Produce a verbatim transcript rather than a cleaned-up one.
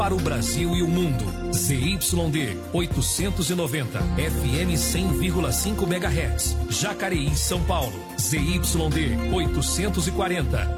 para o Brasil e o mundo. Z Y D oitocentos e noventa, F M cem vírgula cinco megahertz, Jacareí, São Paulo. Z Y D oitocentos e quarenta,